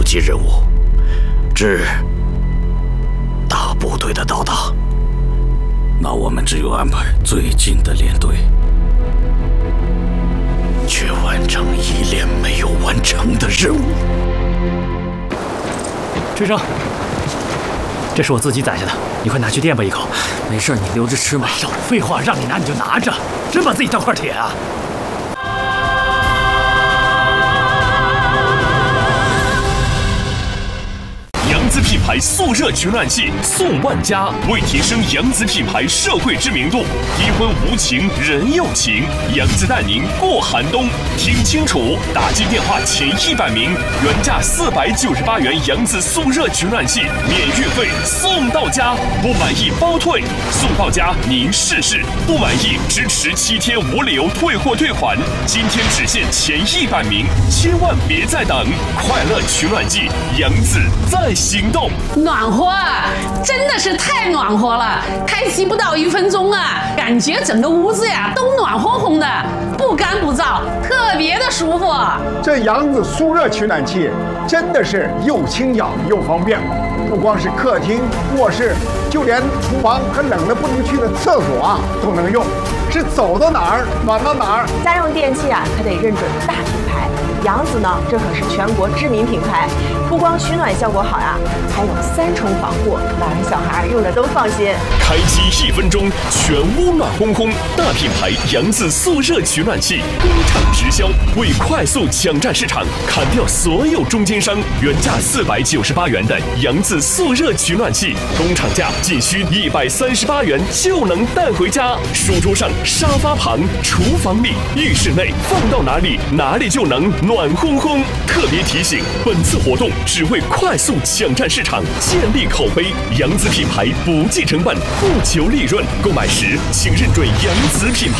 级任务，致大部队的到达。那我们只有安排最近的连队，去完成一连没有完成的任务。 追生，这是我自己宰下的，你快拿去垫吧一口。 没事，你留着吃吧。 少废话，让你拿你就拿着，真把自己当块铁啊！ 扬子品牌速热取暖器送万家，为提升扬子品牌社会知名度，低温无情人有情，扬子带您过寒冬。听清楚，打进电话前100名，原价498元扬子速热取暖器免运费送到家，不满意包退，送到家您试试，不满意支持7天无理由退货退款。今天只限前100名，千万别再等！快乐取暖季，扬子在行动。 暖和啊，真的是太暖和了！开机不到1分钟啊，感觉整个屋子呀都暖烘烘的，不干不燥，特别的舒服。 这扬子速热取暖器真的是又轻巧又方便，不光是客厅、卧室，就连厨房和冷的不能去的厕所啊都能用，是走到哪儿暖到哪儿。 家用电器啊，可得认准大品牌。扬子呢，这可是全国知名品牌，不光取暖效果好呀，还有3重防护，大人小孩用着都放心。 开机1分钟，全屋暖烘烘。大品牌扬子速热取暖器，工厂直销，为快速抢占市场，砍掉所有中间商。原价498元的扬子速热取暖器，工厂价仅需138元就能带回家。书桌上、沙发旁、厨房里、浴室内，放到哪里哪里就能暖烘烘。特别提醒，本次活动只为快速抢占市场，建立口碑。扬子品牌不计成本，不求利润，购买时请认准扬子品牌。